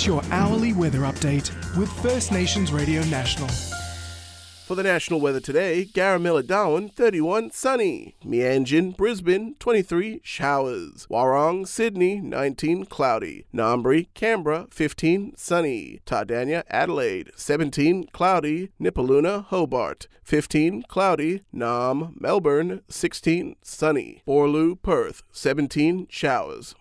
Get your hourly weather update with First Nations Radio National. For the national weather today, Garamilla Darwin 31 sunny, Meanjin Brisbane 23 showers, Warrong Sydney 19 cloudy, Ngambri Canberra 15 sunny, Tardania Adelaide 17 cloudy, Nipaluna Hobart 15 cloudy, Nam Melbourne 16 sunny, Borlu Perth 17 showers.